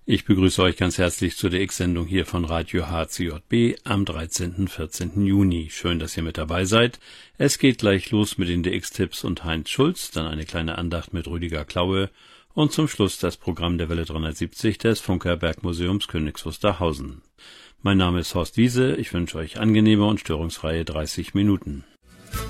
Ich begrüße euch ganz herzlich zu der X-Sendung hier von Radio HCJB am 13. 14. Juni. Schön, dass ihr mit dabei seid. Es geht gleich los mit den DX-Tipps und Heinz Schulz, dann eine kleine Andacht mit Rüdiger Klaue und zum Schluss das Programm der Welle 370 des Funker Bergmuseums Königs Wusterhausen. Mein Name ist Horst Wiese, ich wünsche euch angenehme und störungsfreie 30 Minuten.